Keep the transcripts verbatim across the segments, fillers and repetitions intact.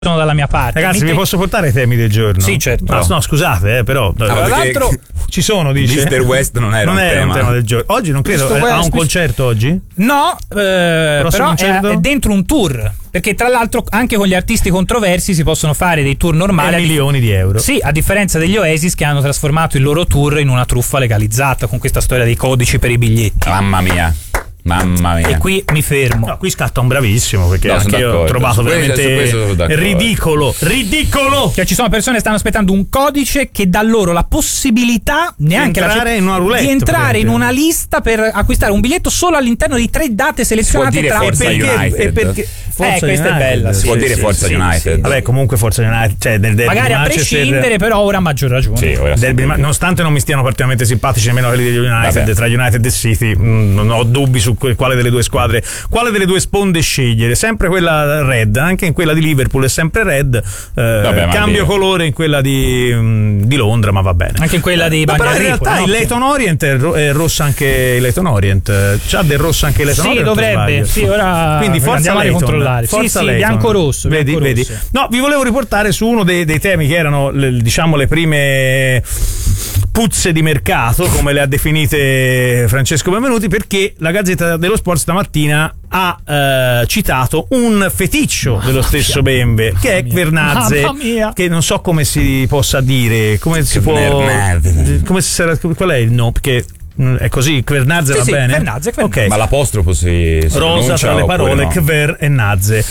sono dalla mia parte. Ragazzi, mi vi posso portare i temi del giorno? Sì, certo. No, no scusate, eh, però. Ah, tra l'altro ci sono, dice. mister West non era, non un, era tema. un tema del giorno. Oggi non credo. mister Ha West, un concerto oggi? No, eh, però concerto? è, è dentro un tour. Perché tra l'altro anche con gli artisti controversi si possono fare dei tour normali. E milioni di euro. Sì, a differenza degli Oasis che hanno trasformato il loro tour in una truffa legalizzata con questa storia dei codici per i biglietti. Mamma mia. Mamma mia. E qui mi fermo. No, qui scatta un bravissimo, perché No, anche io ho trovato su questo, veramente su questo sono ridicolo. Ridicolo! Cioè ci sono persone che stanno aspettando un codice che dà loro la possibilità neanche di entrare la, in una roulette, di entrare in per una lista per acquistare un biglietto solo all'interno di tre date selezionate dire tra Forza e perché, United. e perché Forza eh, questa United. è bella, Si sì, può sì, dire sì, Forza sì, United. sì. Vabbè, comunque Forza United, cioè del derby Magari a Manchester, prescindere, però ora a maggior ragione. Sì, ora derby, sì. nonostante non mi stiano particolarmente simpatici nemmeno quelli degli United, Vabbè. tra United e City, mh, non ho dubbi su que- quale delle due squadre, quale delle due sponde scegliere. Sempre quella red, anche in quella di Liverpool è sempre red, eh, Vabbè, cambio Dio. colore in quella di, mh, di Londra, ma va bene. Anche in quella dei Ma però in Bagnaripoli, realtà no? il Leyton Orient è, ro- è rosso anche il Leyton Orient, c'ha del rosso anche il Leyton Sì, Orient, o dovrebbe. sbaglio? Sì, ora quindi forza andiamo a Leyton, controllare. forza Sì, sì, Leyton. bianco-rosso, Vedi, bianco-rosso. vedi. No, vi volevo riportare su uno dei, dei temi che erano le, diciamo le prime puzze di mercato, come le ha definite Francesco Benvenuti, perché la Gazzetta dello Sport stamattina ha eh, citato un feticcio dello stesso Bembe, che è Kvernadze, Mamma mia. che non so come si possa dire, come si può, Kvernadze. come si sarà, qual è il no? Perché è così, Kvernadze Sì, va sì, bene? Kvernadze, Kvernadze. Ok. Ma l'apostrofo si, si Rosa tra le pronuncia parole oppure no? Kver e Nazze.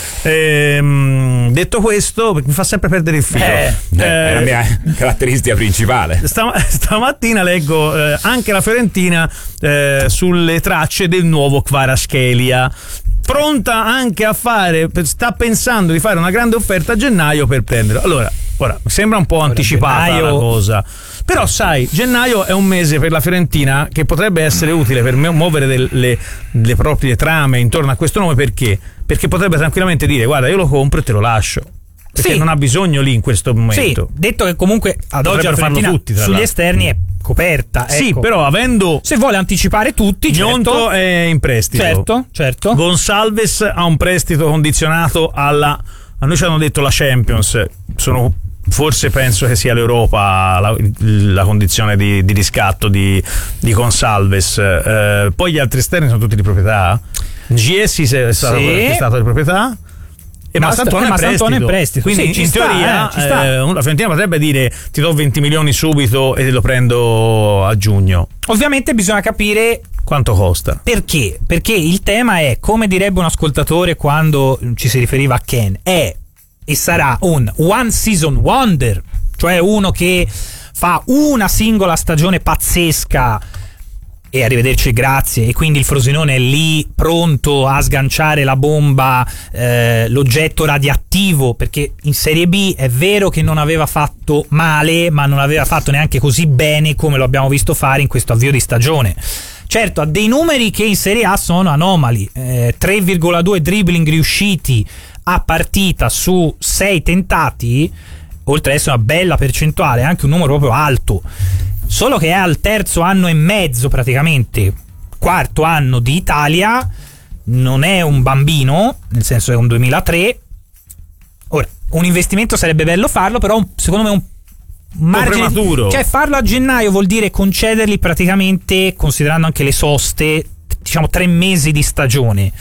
Ehm, detto questo, perché mi fa sempre perdere il filo. Eh, Eh, è la mia caratteristica principale. Stam- stamattina leggo eh, anche la Fiorentina eh, sulle tracce del nuovo Kvaratskhelia, pronta anche a fare, sta pensando di fare una grande offerta a gennaio per prenderlo. Allora, ora mi sembra un po' anticipata gennaio... la cosa, però sai, gennaio è un mese per la Fiorentina che potrebbe essere utile per muovere delle, le proprie trame intorno a questo nome. Perché? Perché potrebbe tranquillamente dire: guarda, io lo compro e te lo lascio, perché Sì. non ha bisogno lì in questo Sì, momento. detto che comunque ad oggi la Dovrebbero farlo Fiorentina tutti, tra sugli l'altro. esterni è coperta. Sì, ecco. però avendo se vuole anticipare tutti, Gnonto certo. è in prestito, Certo, certo. Gonsalves ha un prestito condizionato alla, a noi ci hanno detto la Champions, sono forse penso che sia l'Europa la, la condizione di, di riscatto di, di Gonsalves. Eh, poi gli altri esterni sono tutti di proprietà. G S è stato, Sì. è stato di proprietà. E Ma Mastantone eh, è Mastantone prestito. è prestito. Quindi Sì, ci in sta, teoria eh, ci sta. eh, la Fiorentina potrebbe dire: ti do venti milioni subito e lo prendo a giugno. Ovviamente bisogna capire Quanto costa? perché. Perché il tema è, come direbbe un ascoltatore quando ci si riferiva a Ken, è e sarà un one season wonder, cioè uno che fa una singola stagione pazzesca e arrivederci, grazie, e quindi il Frosinone è lì pronto a sganciare la bomba, eh, l'oggetto radioattivo, perché in Serie B è vero che non aveva fatto male, ma non aveva fatto neanche così bene come lo abbiamo visto fare in questo avvio di stagione. Certo, ha dei numeri che in Serie A sono anomali, eh, tre virgola due dribbling riusciti a partita su sei tentati, oltre ad essere una bella percentuale, è anche un numero proprio alto. Solo che è al terzo anno e mezzo, praticamente quarto anno di Italia, non è un bambino, nel senso è un duemilatré. Ora, un investimento sarebbe bello farlo, però secondo me un margine, prematuro. cioè farlo a gennaio vuol dire concedergli praticamente, considerando anche le soste, diciamo tre mesi di stagione.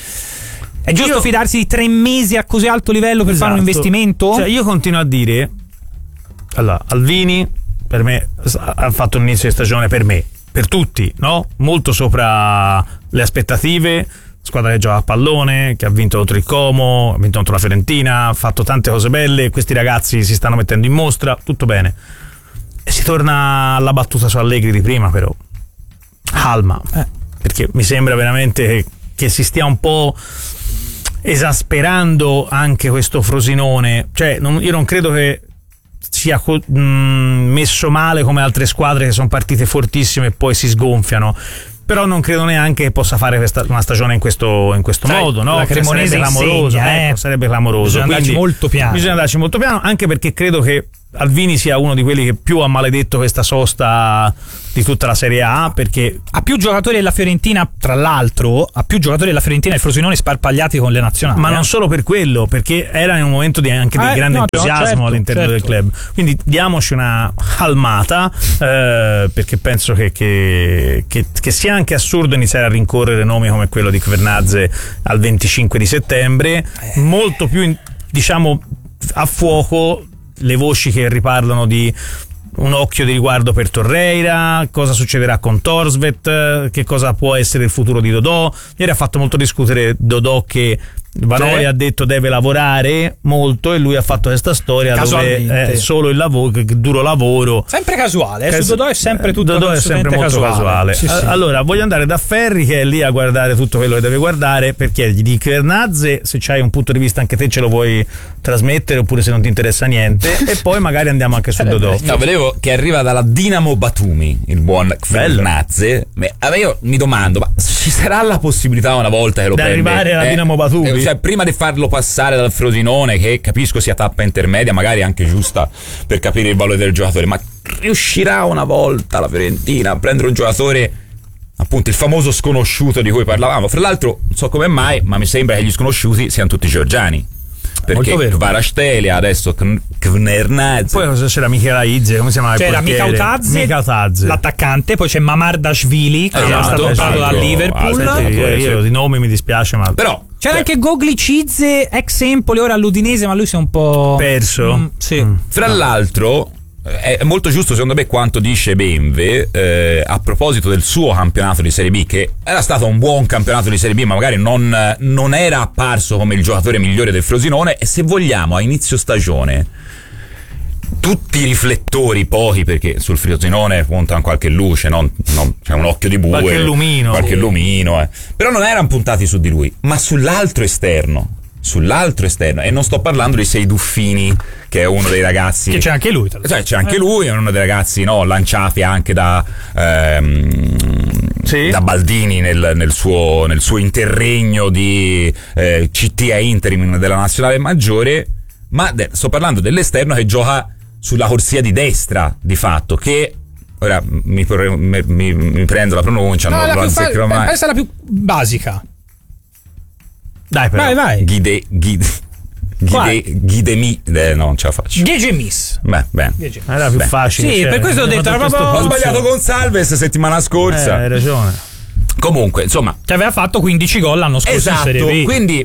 È giusto Io- fidarsi di tre mesi a così alto livello per fare un Esatto. investimento? Cioè, io continuo a dire: allora, Alvini per me ha fatto un inizio di stagione, per me, per tutti, no? Molto sopra le aspettative. Squadra che gioca a pallone, che ha vinto contro il Como, ha vinto contro la Fiorentina, ha fatto tante cose belle. Questi ragazzi si stanno mettendo in mostra, tutto bene. E si torna alla battuta su Allegri di prima, però calma, eh, perché mi sembra veramente che, che si stia un po' esasperando anche questo Frosinone. Cioè, non, io non credo che sia co- mh, messo male come altre squadre che sono partite fortissime e poi si sgonfiano. Però non credo neanche che possa fare questa, una stagione in questo, in questo Sai, modo, no? la Cremonese sarebbe clamoroso, insegna, ecco, eh. sarebbe clamoroso. Bisogna andarci Quindi molto piano. Bisogna andarci molto piano, anche perché credo che Alvini sia uno di quelli che più ha maledetto questa sosta di tutta la Serie A, perché ha più giocatori della Fiorentina, tra l'altro ha più giocatori della Fiorentina e il Frosinone sparpagliati con le nazionali, ma eh? non solo per quello, perché era in un momento di, anche di eh, grande no, entusiasmo, no, certo, all'interno certo. del club, quindi diamoci una calmata, eh, perché penso che, che, che, che sia anche assurdo iniziare a rincorrere nomi come quello di Kvernadze al venticinque di settembre, eh. molto più in, diciamo a fuoco le voci che riparlano di un occhio di riguardo per Torreira, cosa succederà con Torsvet, che cosa può essere il futuro di Dodò. Ieri ha fatto molto discutere Dodò, che Vanoli ha detto deve lavorare molto, e lui ha fatto questa storia dove è solo il lavoro, duro lavoro, sempre casuale, eh? Cas- su Dodò è sempre tutto Dodò è sempre molto casuale, casuale. Sì, sì. Allora voglio andare da Ferri, che è lì a guardare tutto quello che deve guardare, per chiedergli di Kvernadze, se c'hai un punto di vista anche te ce lo vuoi trasmettere, oppure se non ti interessa niente, e poi magari andiamo anche su Dodò. No, vedevo che arriva dalla Dinamo Batumi il buon Kvernadze. Io mi domando, ma ci sarà la possibilità una volta che lo da prende, arrivare alla eh, Dinamo Batumi? Cioè, prima di farlo passare dal Frosinone, che capisco sia tappa intermedia, magari anche giusta per capire il valore del giocatore, ma riuscirà una volta la Fiorentina a prendere un giocatore, appunto il famoso sconosciuto di cui parlavamo? Fra l'altro non so come mai, ma mi sembra che gli sconosciuti siano tutti georgiani, perché Kvaratskhelia, adesso Kvernadze, poi cosa c'era? Michelaidze, come si chiama? C'era Mikautadze, l'attaccante, poi c'è Mamardashvili, che esatto, era stato comprato ecco, da Liverpool. Senti, io, io di nome mi dispiace, ma però c'era anche Goglicizze, ex Empoli, ora all'Udinese, ma lui si è un po' perso. Mm, sì. Mm. Fra l'altro è molto giusto secondo me quanto dice Benve eh, a proposito del suo campionato di Serie B, che era stato un buon campionato di Serie B, ma magari non, non era apparso come il giocatore migliore del Frosinone, e se vogliamo a inizio stagione tutti i riflettori, pochi perché sul Frosinone puntano qualche luce, non, non, c'è un occhio di bue, qualche lumino, qualche sì. lumino eh. però non erano puntati su di lui, ma sull'altro esterno sull'altro esterno, e non sto parlando di Seiduffini, che è uno dei ragazzi che c'è anche lui, cioè c'è anche lui, è uno dei ragazzi no lanciati anche da ehm, sì. da Baldini nel, nel, suo, nel suo interregno di eh, C T A interim della nazionale maggiore, ma de- sto parlando dell'esterno che gioca sulla corsia di destra di fatto, che ora mi, mi, mi, mi prendo la pronuncia, no, non la lo azzeccherò mai. Questa è la più basica. Dai, però. Vai, vai. Ghide, ghide, ghide, ghidemi, eh, no, non ce la faccio. Ghegemis. Beh, bene. Era più Beh. facile. Sì, cioè, per questo ho detto, era proprio ho sbagliato Gonsalves settimana scorsa. Eh, hai ragione. Comunque, insomma, che aveva fatto quindici gol l'anno scorso esatto, in Serie B. Quindi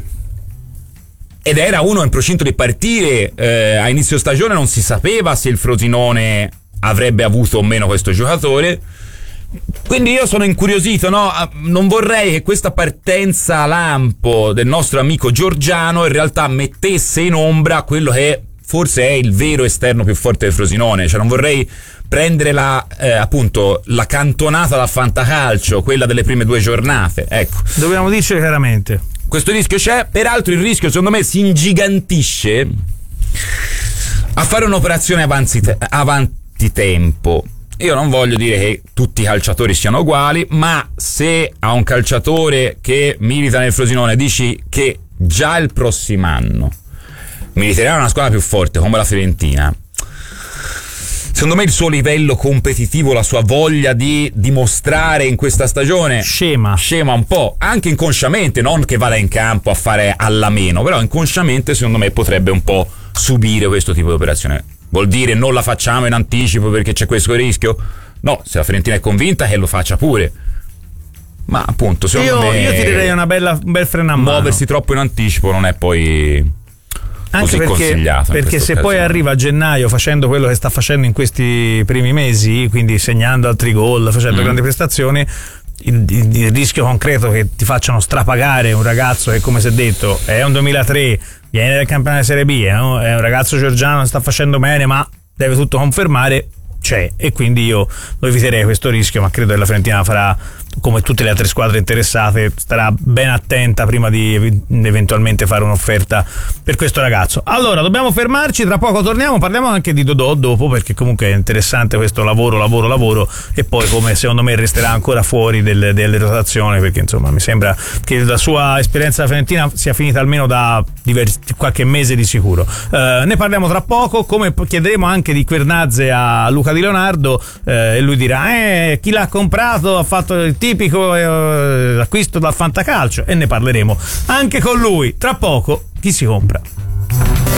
ed era uno in procinto di partire eh, a inizio stagione, non si sapeva se il Frosinone avrebbe avuto o meno questo giocatore. Quindi io sono incuriosito, no? Non vorrei che questa partenza lampo del nostro amico Giorgiano in realtà mettesse in ombra quello che forse è il vero esterno più forte del Frosinone. Cioè non vorrei prendere la eh, appunto la cantonata da fantacalcio, quella delle prime due giornate. Ecco, dobbiamo dircelo chiaramente. Questo rischio c'è. Peraltro il rischio secondo me si ingigantisce a fare un'operazione avanti, te- avanti tempo. Io non voglio dire che tutti i calciatori siano uguali, ma se a un calciatore che milita nel Frosinone dici che già il prossimo anno militerà una squadra più forte come la Fiorentina, secondo me il suo livello competitivo, la sua voglia di dimostrare in questa stagione scema scema un po', anche inconsciamente, non che vada in campo a fare alla meno, però inconsciamente secondo me potrebbe un po' subire questo tipo di operazione. Vuol dire non la facciamo in anticipo perché c'è questo rischio? No, se la Fiorentina è convinta che lo faccia pure. Ma appunto, secondo io, me io tirerei una bella, un bel freno a mano. Muoversi troppo in anticipo non è poi anche così perché, consigliato. Perché se poi arriva a gennaio facendo quello che sta facendo in questi primi mesi, quindi segnando altri gol, facendo mm. grandi prestazioni, il, il, il rischio concreto che ti facciano strapagare un ragazzo che, come si è detto, è un duemilatré, viene dal campionato di Serie B, è un, è un ragazzo georgiano che sta facendo bene ma deve tutto confermare, c'è, e quindi io lo eviterei questo rischio, ma credo che la Fiorentina farà come tutte le altre squadre interessate, starà ben attenta prima di eventualmente fare un'offerta per questo ragazzo. Allora, dobbiamo fermarci, tra poco torniamo, parliamo anche di Dodò dopo, perché comunque è interessante questo lavoro, lavoro, lavoro, e poi come secondo me resterà ancora fuori del, delle rotazioni, perché insomma mi sembra che la sua esperienza alla Fiorentina sia finita almeno da diversi, qualche mese di sicuro. Eh, ne parliamo tra poco, come chiederemo anche di Quernazze a Luca Di Leonardo, eh, e lui dirà eh, chi l'ha comprato ha fatto il tipico eh, acquisto dal fantacalcio, e ne parleremo anche con lui tra poco. Chi si compra?